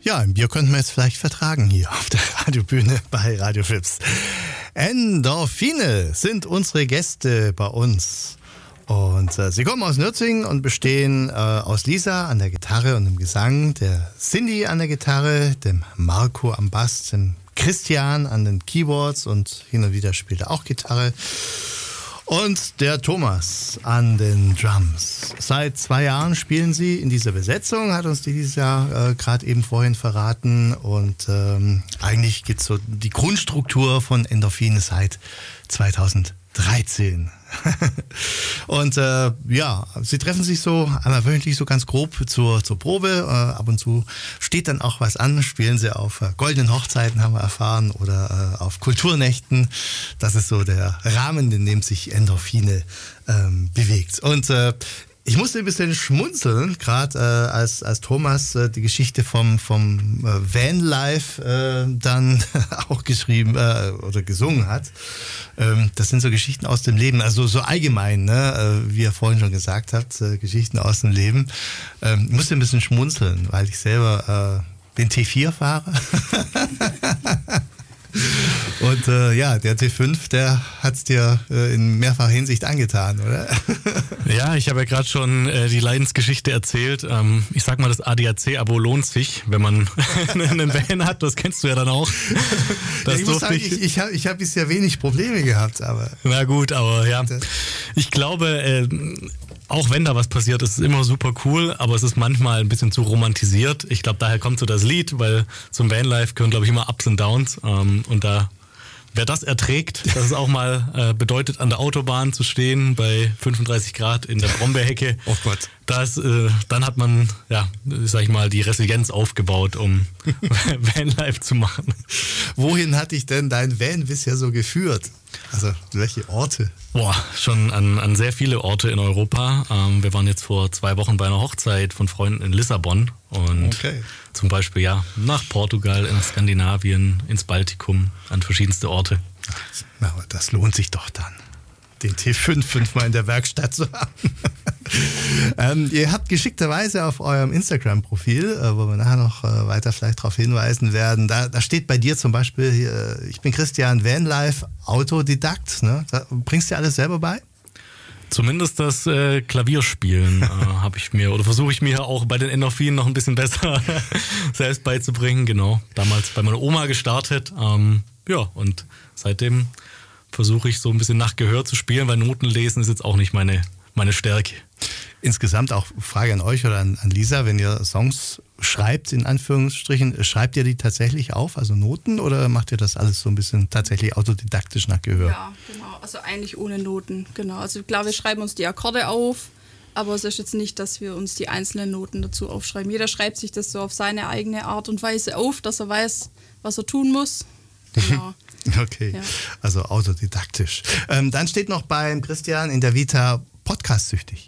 Ja, ein Bier könnten wir jetzt vielleicht vertragen hier auf der Radiobühne bei Radio Flips. Endorphine sind unsere Gäste bei uns. Und sie kommen aus Nürtingen und bestehen aus Lisa an der Gitarre und dem Gesang, der Cindy an der Gitarre, dem Marco am Bass, dem Christian an den Keyboards und hin und wieder spielt er auch Gitarre. Und der Thomas an den Drums. Seit 2 Jahren spielen sie in dieser Besetzung, hat uns dieses Jahr gerade eben vorhin verraten. Und eigentlich gibt es so die Grundstruktur von Endorphine seit 2013. Und ja, sie treffen sich so einmal wöchentlich so ganz grob zur Probe. Ab und zu steht dann auch was an. Spielen sie auf goldenen Hochzeiten, haben wir erfahren, oder auf Kulturnächten. Das ist so der Rahmen, in dem sich Endorphine bewegt. Und ich musste ein bisschen schmunzeln, gerade als Thomas die Geschichte vom Vanlife dann auch geschrieben oder gesungen hat. Das sind so Geschichten aus dem Leben, also so allgemein, ne? Wie ihr vorhin schon gesagt habt, Geschichten aus dem Leben. Ich musste ein bisschen schmunzeln, weil ich selber den T4 fahre. Und ja, der T5, der hat es dir in mehrfacher Hinsicht angetan, oder? Ja, ich habe ja gerade schon die Leidensgeschichte erzählt. Ich sag mal, das ADAC-Abo lohnt sich, wenn man einen Van hat. Das kennst du ja dann auch. Das ja, ich muss sagen, ich hab bisher wenig Probleme gehabt. Aber na gut, aber ja, ich glaube, auch wenn da was passiert, ist es immer super cool, aber es ist manchmal ein bisschen zu romantisiert. Ich glaube, daher kommt so das Lied, weil zum Vanlife gehören, glaube ich, immer Ups und Downs. Und da, wer das erträgt, dass es auch mal bedeutet, an der Autobahn zu stehen bei 35 Grad in der Brombeerhecke, oh Gott. Dann hat man, ja, sag ich mal, die Resilienz aufgebaut, um Vanlife zu machen. Wohin hat dich denn dein Van bisher so geführt? Also welche Orte? Boah, schon an sehr viele Orte in Europa. Wir waren jetzt vor 2 Wochen bei einer Hochzeit von Freunden in Lissabon und zum Beispiel ja nach Portugal, in Skandinavien, ins Baltikum, an verschiedenste Orte. Aber das lohnt sich doch dann, den T5 5-mal in der Werkstatt zu haben. Ihr habt geschickterweise auf eurem Instagram-Profil, wo wir nachher noch weiter vielleicht darauf hinweisen werden, da steht bei dir zum Beispiel, hier, ich bin Christian, Vanlife, Autodidakt. Ne? Da bringst du dir alles selber bei? Zumindest das Klavierspielen habe ich mir, oder versuche ich mir auch bei den Endorphinen noch ein bisschen besser selbst beizubringen. Genau, damals bei meiner Oma gestartet. Ja, und seitdem versuche ich so ein bisschen nach Gehör zu spielen, weil Noten lesen ist jetzt auch nicht meine Stärke. Insgesamt auch Frage an euch oder an Lisa, wenn ihr Songs schreibt, in Anführungsstrichen, schreibt ihr die tatsächlich auf, also Noten, oder macht ihr das alles so ein bisschen tatsächlich autodidaktisch nach Gehör? Ja, genau, also eigentlich ohne Noten, genau. Also klar, wir schreiben uns die Akkorde auf, aber es ist jetzt nicht, dass wir uns die einzelnen Noten dazu aufschreiben. Jeder schreibt sich das so auf seine eigene Art und Weise auf, dass er weiß, was er tun muss. Genau. Okay, ja. Also autodidaktisch. Dann steht noch beim Christian in der Vita Podcast-süchtig.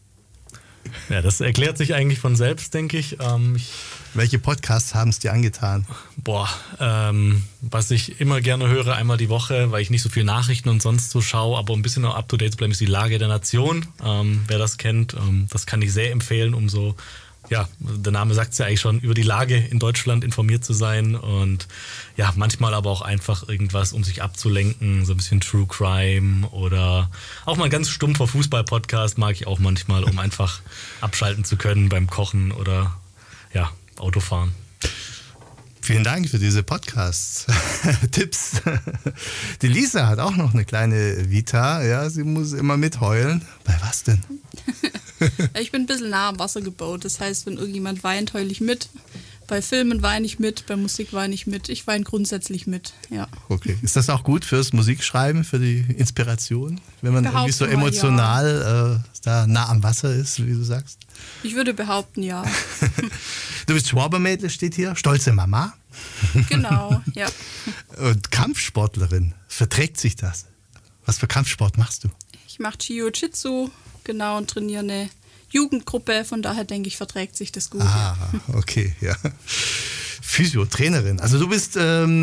Ja, das erklärt sich eigentlich von selbst, denke ich. Welche Podcasts haben es dir angetan? Boah, was ich immer gerne höre, einmal die Woche, weil ich nicht so viel Nachrichten und sonst so schaue, aber ein bisschen noch up-to-date zu bleiben, ist die Lage der Nation. Wer das kennt, das kann ich sehr empfehlen, um so, ja, der Name sagt es ja eigentlich schon, über die Lage in Deutschland informiert zu sein und ja, manchmal aber auch einfach irgendwas, um sich abzulenken, so ein bisschen True Crime oder auch mal ein ganz stumpfer Fußball-Podcast mag ich auch manchmal, um einfach abschalten zu können beim Kochen oder ja, Autofahren. Vielen Dank für diese Podcast-Tipps. Die Lisa hat auch noch eine kleine Vita. Ja, sie muss immer mitheulen. Bei was denn? Ich bin ein bisschen nah am Wasser gebaut. Das heißt, wenn irgendjemand weint, heule ich mit. Bei Filmen weine ich mit, bei Musik weine ich mit. Ich weine grundsätzlich mit, ja. Okay. Ist das auch gut fürs Musikschreiben, für die Inspiration? Wenn man irgendwie so emotional da nah am Wasser ist, wie du sagst? Ich würde behaupten, ja. Du bist Schwabermädel, steht hier. Stolze Mama. Genau, ja. Und Kampfsportlerin. Verträgt sich das? Was für Kampfsport machst du? Ich mache Jiu-Jitsu, genau, und trainiere eine Jugendgruppe. Von daher denke ich, verträgt sich das gut. Ah, okay, ja. Physiotrainerin. Also du bist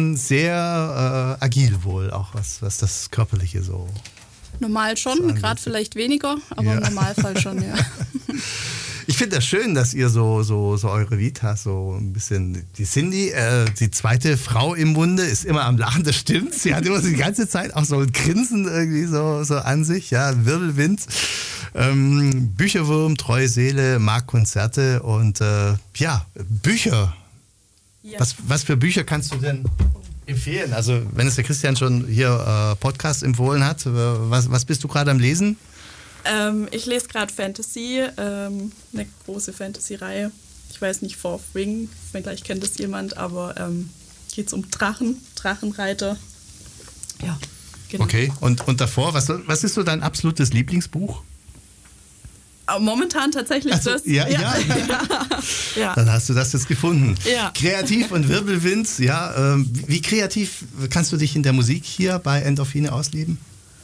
sehr agil wohl, auch was das Körperliche so... Normal schon, gerade vielleicht weniger, aber im Normalfall schon, ja. Ich finde das schön, dass ihr so eure Vita so ein bisschen. Die Cindy, die zweite Frau im Bunde, ist immer am Lachen, das stimmt. Sie hat immer so die ganze Zeit auch so ein Grinsen irgendwie so an sich, ja, Wirbelwind. Bücherwurm, treue Seele, mag Konzerte und Bücher. Ja. Was für Bücher kannst du denn empfehlen? Also, wenn es der Christian schon hier Podcast empfohlen hat, was bist du gerade am Lesen? Ich lese gerade Fantasy, eine große Fantasy-Reihe. Ich weiß nicht, Fourth Ring, vielleicht kennt das jemand, aber geht es um Drachenreiter. Ja, genau. Okay, und davor, was ist so dein absolutes Lieblingsbuch? Momentan tatsächlich das. Ja. Dann hast du das jetzt gefunden. Ja. Kreativ und Wirbelwind, ja. Wie kreativ kannst du dich in der Musik hier bei Endorphine ausleben?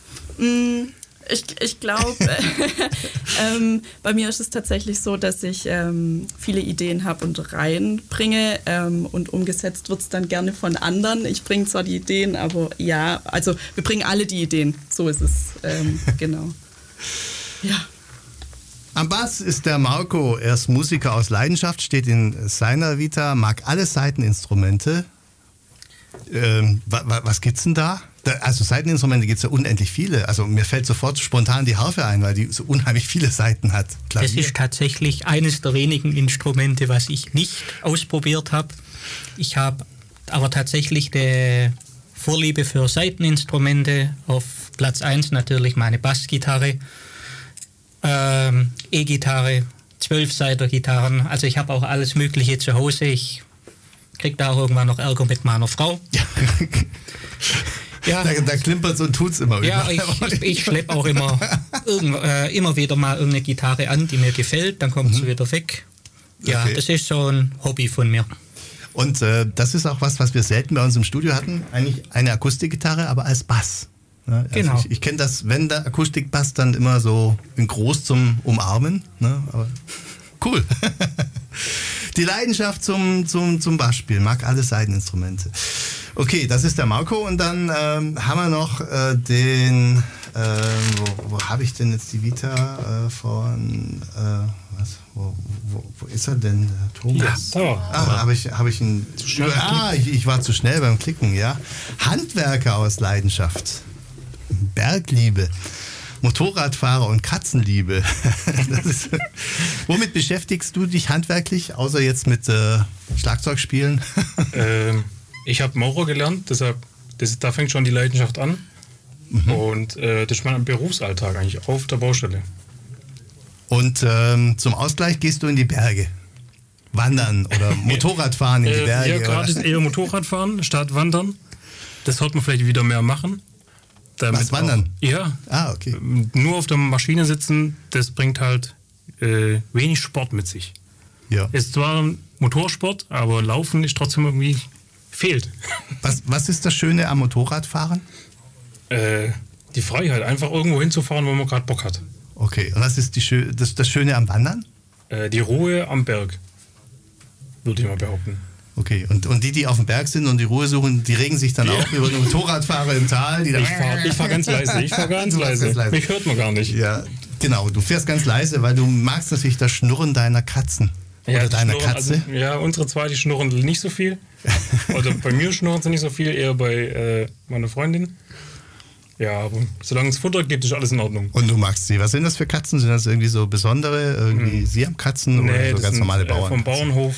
Ich glaube, bei mir ist es tatsächlich so, dass ich viele Ideen habe und reinbringe und umgesetzt wird es dann gerne von anderen. Ich bringe zwar die Ideen, aber ja, also wir bringen alle die Ideen. So ist es, genau. Ja. Am Bass ist der Marco. Er ist Musiker aus Leidenschaft, steht in seiner Vita, mag alle Saiteninstrumente. Was gibt's denn da? Also Saiteninstrumente gibt es ja unendlich viele. Also mir fällt sofort spontan die Harfe ein, weil die so unheimlich viele Saiten hat. Klavier. Das ist tatsächlich eines der wenigen Instrumente, was ich nicht ausprobiert habe. Ich habe aber tatsächlich die Vorliebe für Saiteninstrumente. Auf Platz 1 natürlich meine Bassgitarre. E-Gitarre, 12-Saiter-Gitarren. Also ich habe auch alles Mögliche zu Hause. Ich kriege da auch irgendwann noch Ärger mit meiner Frau. Ja. Da klimpert und tut's immer wieder. Ja, ich schleppe auch immer wieder mal irgendeine Gitarre an, die mir gefällt. Dann kommt sie wieder weg. Ja, okay. Das ist so ein Hobby von mir. Und das ist auch was wir selten bei uns im Studio hatten. Eigentlich eine Akustikgitarre, aber als Bass. Ne? Also genau. Ich kenne das, wenn der Akustik passt, dann immer so in groß zum Umarmen. Ne? Aber cool. Die Leidenschaft zum Bassspiel, mag alle Saiteninstrumente. Okay, das ist der Marco und dann haben wir noch den, wo habe ich denn jetzt die Vita von, wo ist er denn, der Thomas? Ja, habe ich ihn, ich war zu schnell beim Klicken, ja. Handwerker aus Leidenschaft. Bergliebe, Motorradfahrer und Katzenliebe. Womit beschäftigst du dich handwerklich, außer jetzt mit Schlagzeugspielen? Ich habe Maurer gelernt, deshalb da fängt schon die Leidenschaft an. Und das ist mein Berufsalltag eigentlich auf der Baustelle. Und zum Ausgleich gehst du in die Berge? Wandern oder Motorradfahren in die Berge? Ja, gerade ist eher Motorradfahren statt Wandern. Das sollte man vielleicht wieder mehr machen. Was, wandern? Auch, ja. Okay. Nur auf der Maschine sitzen, das bringt halt wenig Sport mit sich. Ja. Es ist zwar ein Motorsport, aber Laufen ist trotzdem irgendwie fehlt. Was ist das Schöne am Motorradfahren? Die Freiheit, einfach irgendwo hinzufahren, wo man gerade Bock hat. Okay, und was ist das Schöne am Wandern? Die Ruhe am Berg, würde ich mal behaupten. Okay, und die auf dem Berg sind und die Ruhe suchen, die regen sich dann auch über den Motorradfahrer im Tal. Ich fahr ganz leise, Mich hört man gar nicht. Ja, genau, du fährst ganz leise, weil du magst natürlich das Schnurren deiner Katzen. Oder deiner Katze. Also, unsere zwei, die schnurren nicht so viel. Oder bei mir schnurren sie nicht so viel, eher bei meiner Freundin. Ja, aber solange es Futter gibt, ist alles in Ordnung. Und du magst sie. Was sind das für Katzen? Sind das irgendwie so besondere, irgendwie Siamkatzen oder so ganz normale Bauern? Vom Bauernhof.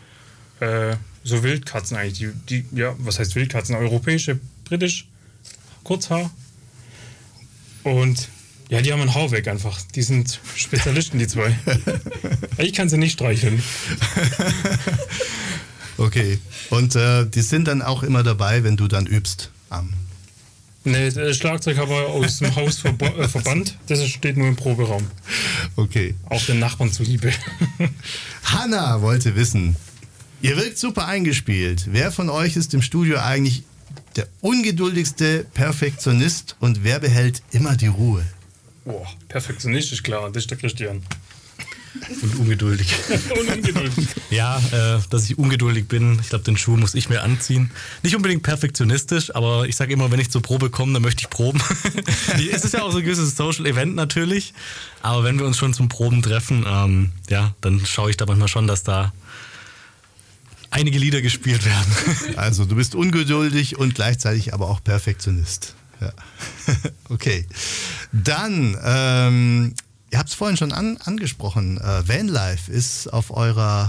So Wildkatzen eigentlich. Was heißt Wildkatzen? Europäische, britisch, Kurzhaar. Und ja, die haben ein Haar weg einfach. Die sind Spezialisten, die zwei. Ich kann sie nicht streicheln. Okay. Und die sind dann auch immer dabei, wenn du dann übst? Nee, das Schlagzeug habe ich aus dem Haus verbannt. Das steht nur im Proberaum. Okay. Auch den Nachbarn zuliebe. Hanna wollte wissen, ihr wirkt super eingespielt. Wer von euch ist im Studio eigentlich der ungeduldigste Perfektionist und wer behält immer die Ruhe? Boah, Perfektionist ist klar, das ist der Christian. Und ungeduldig. Und ungeduldig. Ja, dass ich ungeduldig bin. Ich glaube, den Schuh muss ich mir anziehen. Nicht unbedingt perfektionistisch, aber ich sage immer, wenn ich zur Probe komme, dann möchte ich proben. Es ist ja auch so ein gewisses Social Event natürlich. Aber wenn wir uns schon zum Proben treffen, dann schaue ich da manchmal schon, dass da einige Lieder gespielt werden. Also du bist ungeduldig und gleichzeitig aber auch Perfektionist. Ja. Okay. Dann, ihr habt es vorhin schon angesprochen, Vanlife ist auf eurer